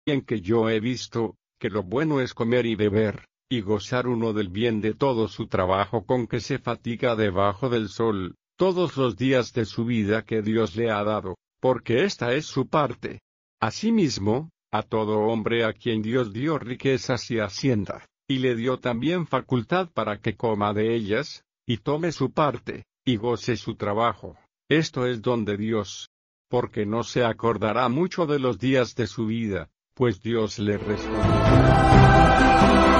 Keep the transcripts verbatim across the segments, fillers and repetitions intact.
en que yo he visto, que lo bueno es comer y beber, y gozar uno del bien de todo su trabajo con que se fatiga debajo del sol, todos los días de su vida que Dios le ha dado, porque esta es su parte. Asimismo, a todo hombre a quien Dios dio riquezas y hacienda, y le dio también facultad para que coma de ellas, y tome su parte, y goce su trabajo, esto es don de Dios. Porque no se acordará mucho de los días de su vida, pues Dios le responderá.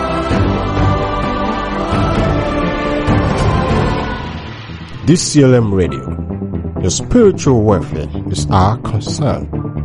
D C L M Radio. Your spiritual welfare is our concern.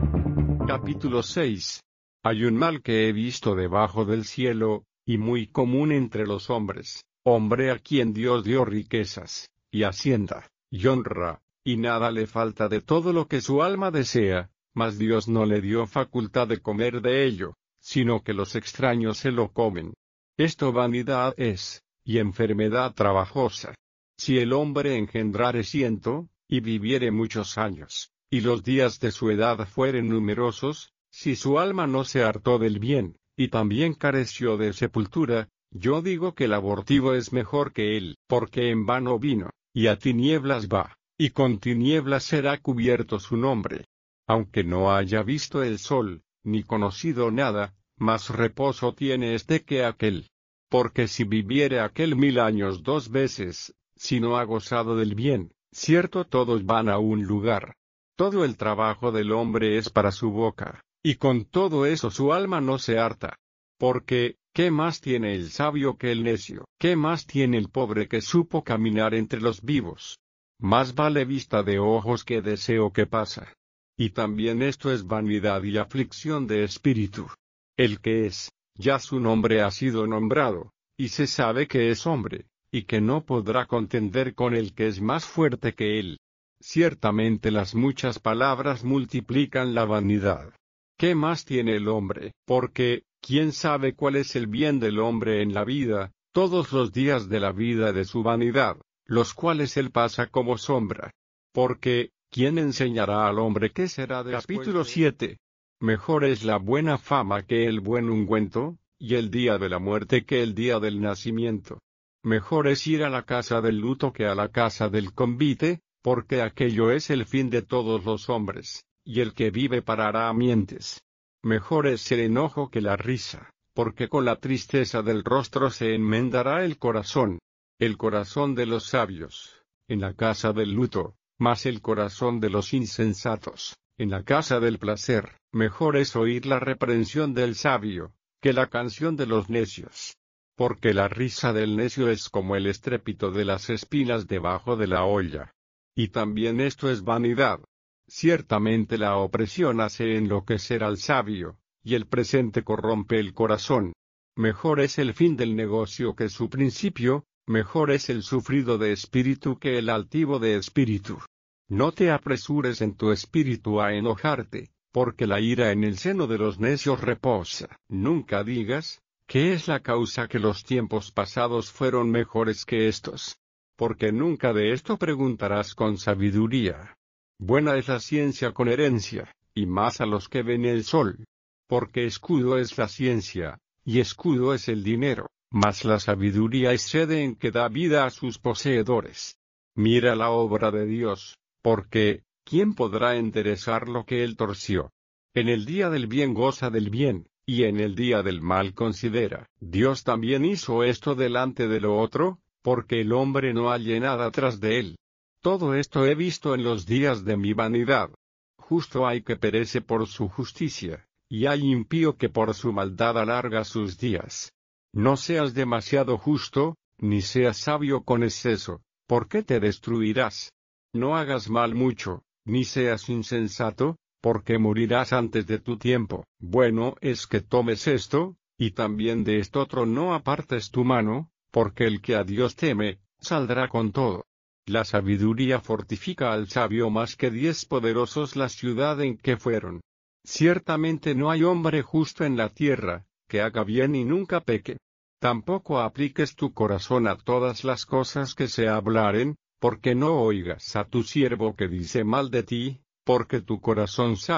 Capítulo seis. Hay un mal que he visto debajo del cielo, y muy común entre los hombres, hombre a quien Dios dio riquezas, y hacienda, y honra, y nada le falta de todo lo que su alma desea, mas Dios no le dio facultad de comer de ello, sino que los extraños se lo comen. Esto vanidad es, y enfermedad trabajosa. Si el hombre engendrare ciento, y viviere muchos años, y los días de su edad fueren numerosos, si su alma no se hartó del bien, y también careció de sepultura, yo digo que el abortivo es mejor que él, porque en vano vino, y a tinieblas va, y con tinieblas será cubierto su nombre. Aunque no haya visto el sol, ni conocido nada, más reposo tiene este que aquel. Porque si viviere aquel mil años dos veces, si no ha gozado del bien, cierto todos van a un lugar. Todo el trabajo del hombre es para su boca, y con todo eso su alma no se harta. Porque, ¿qué más tiene el sabio que el necio? ¿Qué más tiene el pobre que supo caminar entre los vivos? Más vale vista de ojos que deseo que pasa. Y también esto es vanidad y aflicción de espíritu. El que es, ya su nombre ha sido nombrado, y se sabe que es hombre, y que no podrá contender con el que es más fuerte que él. Ciertamente las muchas palabras multiplican la vanidad. ¿Qué más tiene el hombre? Porque, ¿quién sabe cuál es el bien del hombre en la vida, todos los días de la vida de su vanidad, los cuales él pasa como sombra? Porque, ¿quién enseñará al hombre qué será después? Capítulo siete. Mejor es la buena fama que el buen ungüento, y el día de la muerte que el día del nacimiento. Mejor es ir a la casa del luto que a la casa del convite, porque aquello es el fin de todos los hombres, y el que vive parará a mientes. Mejor es el enojo que la risa, porque con la tristeza del rostro se enmendará el corazón. El corazón de los sabios, en la casa del luto, mas el corazón de los insensatos, en la casa del placer. Mejor es oír la reprensión del sabio, que la canción de los necios. Porque la risa del necio es como el estrépito de las espinas debajo de la olla. Y también esto es vanidad. Ciertamente la opresión hace enloquecer al sabio, y el presente corrompe el corazón. Mejor es el fin del negocio que su principio, mejor es el sufrido de espíritu que el altivo de espíritu. No te apresures en tu espíritu a enojarte, porque la ira en el seno de los necios reposa. Nunca digas, ¿qué es la causa que los tiempos pasados fueron mejores que estos? Porque nunca de esto preguntarás con sabiduría. Buena es la ciencia con herencia, y más a los que ven el sol. Porque escudo es la ciencia, y escudo es el dinero, mas la sabiduría es sede en que da vida a sus poseedores. Mira la obra de Dios, porque, ¿quién podrá enderezar lo que él torció? En el día del bien goza del bien, y en el día del mal considera. Dios también hizo esto delante de lo otro, porque el hombre no halle nada tras de él. Todo esto he visto en los días de mi vanidad. Justo hay que perece por su justicia, y hay impío que por su maldad alarga sus días. No seas demasiado justo, ni seas sabio con exceso, porque te destruirás. No hagas mal mucho, ni seas insensato, porque morirás antes de tu tiempo. Bueno es que tomes esto, y también de esto otro no apartes tu mano, porque el que a Dios teme, saldrá con todo. La sabiduría fortifica al sabio más que diez poderosos la ciudad en que fueron. Ciertamente no hay hombre justo en la tierra, que haga bien y nunca peque. Tampoco apliques tu corazón a todas las cosas que se hablaren, porque no oigas a tu siervo que dice mal de ti, porque tu corazón sabe,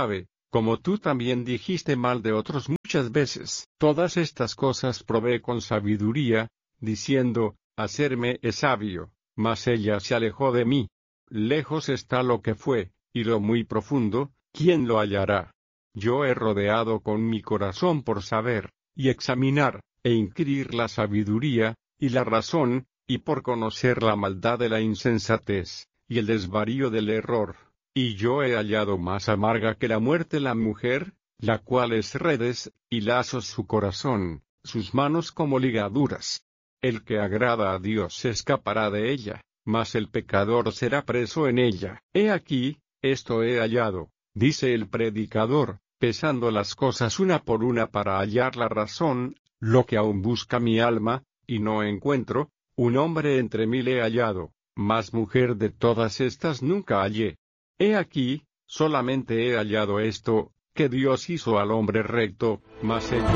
como tú también dijiste mal de otros muchas veces. Todas estas cosas probé con sabiduría, diciendo, hacerme es sabio, mas ella se alejó de mí. Lejos está lo que fue, y lo muy profundo, ¿quién lo hallará? Yo he rodeado con mi corazón por saber, y examinar, e inquirir la sabiduría, y la razón, y por conocer la maldad de la insensatez, y el desvarío del error. Y yo he hallado más amarga que la muerte la mujer, la cual es redes, y lazos su corazón, sus manos como ligaduras. El que agrada a Dios se escapará de ella, mas el pecador será preso en ella. He aquí, esto he hallado, dice el predicador, pesando las cosas una por una para hallar la razón, lo que aún busca mi alma, y no encuentro, un hombre entre mil he hallado, mas mujer de todas estas nunca hallé. He aquí, solamente he hallado esto, que Dios hizo al hombre recto, mas ellos.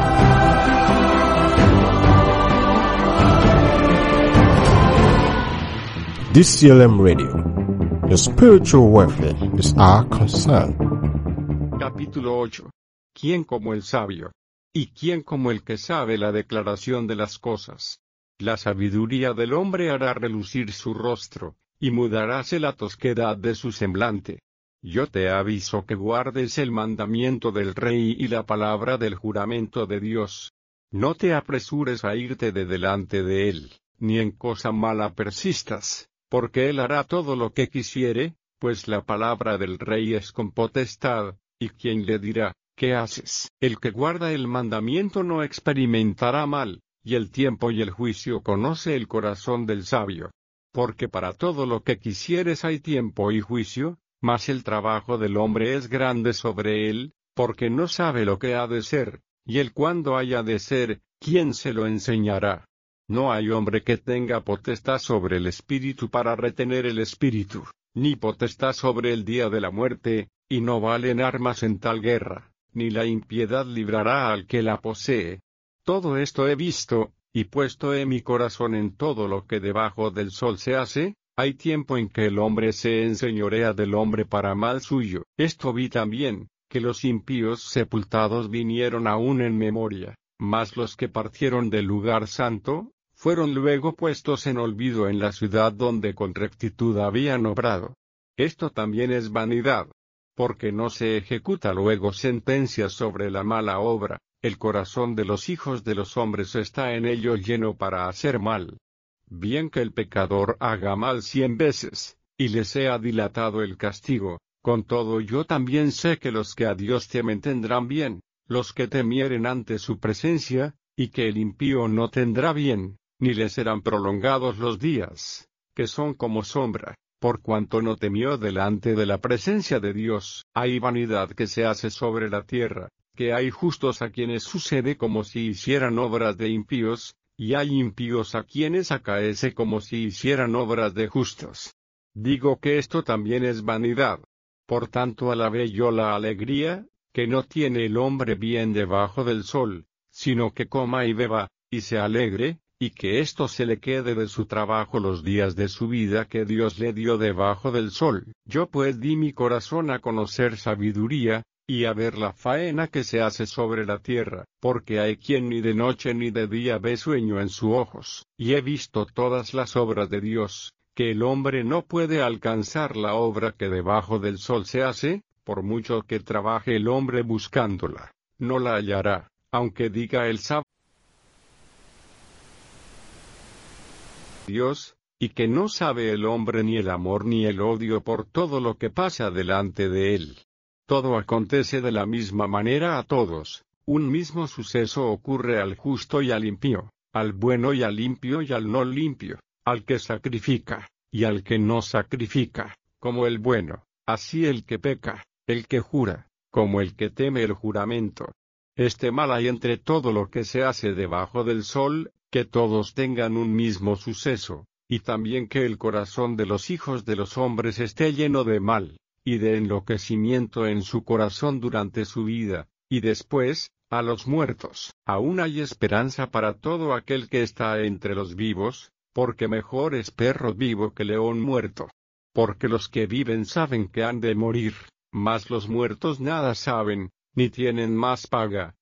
D C L M Radio. Your spiritual welfare is our concern. Capítulo ocho. ¿Quién como el sabio? ¿Y quién como el que sabe la declaración de las cosas? La sabiduría del hombre hará relucir su rostro, y mudaráse la tosquedad de su semblante. Yo te aviso que guardes el mandamiento del rey y la palabra del juramento de Dios. No te apresures a irte de delante de él, ni en cosa mala persistas, porque él hará todo lo que quisiere, pues la palabra del rey es con potestad, y quien le dirá, ¿qué haces? El que guarda el mandamiento no experimentará mal, y el tiempo y el juicio conoce el corazón del sabio. Porque para todo lo que quisieres hay tiempo y juicio, mas el trabajo del hombre es grande sobre él, porque no sabe lo que ha de ser, y el cuándo haya de ser, ¿quién se lo enseñará? No hay hombre que tenga potestad sobre el espíritu para retener el espíritu, ni potestad sobre el día de la muerte, y no valen armas en tal guerra, ni la impiedad librará al que la posee. Todo esto he visto, y puesto he mi corazón en todo lo que debajo del sol se hace. Hay tiempo en que el hombre se enseñorea del hombre para mal suyo. Esto vi también, que los impíos sepultados vinieron aún en memoria, mas los que partieron del lugar santo, fueron luego puestos en olvido en la ciudad donde con rectitud habían obrado. Esto también es vanidad, porque no se ejecuta luego sentencia sobre la mala obra. El corazón de los hijos de los hombres está en ello lleno para hacer mal. Bien que el pecador haga mal cien veces, y le sea dilatado el castigo, con todo yo también sé que los que a Dios temen tendrán bien, los que temieren ante su presencia, y que el impío no tendrá bien, ni le serán prolongados los días, que son como sombra, por cuanto no temió delante de la presencia de Dios. Hay vanidad que se hace sobre la tierra, que hay justos a quienes sucede como si hicieran obras de impíos, y hay impíos a quienes acaece como si hicieran obras de justos. Digo que esto también es vanidad. Por tanto alabé yo la alegría, que no tiene el hombre bien debajo del sol, sino que coma y beba, y se alegre, y que esto se le quede de su trabajo los días de su vida que Dios le dio debajo del sol. Yo pues di mi corazón a conocer sabiduría, y a ver la faena que se hace sobre la tierra, porque hay quien ni de noche ni de día ve sueño en sus ojos, y he visto todas las obras de Dios, que el hombre no puede alcanzar la obra que debajo del sol se hace, por mucho que trabaje el hombre buscándola, no la hallará, aunque diga el sabio Dios, y que no sabe el hombre ni el amor ni el odio por todo lo que pasa delante de él. Todo acontece de la misma manera a todos, un mismo suceso ocurre al justo y al impío, al bueno y al limpio y al no limpio, al que sacrifica, y al que no sacrifica, como el bueno, así el que peca, el que jura, como el que teme el juramento. Este mal hay entre todo lo que se hace debajo del sol, que todos tengan un mismo suceso, y también que el corazón de los hijos de los hombres esté lleno de mal, y de enloquecimiento en su corazón durante su vida, y después, a los muertos. Aún hay esperanza para todo aquel que está entre los vivos, porque mejor es perro vivo que león muerto. Porque los que viven saben que han de morir, Mas los muertos nada saben, ni tienen más paga,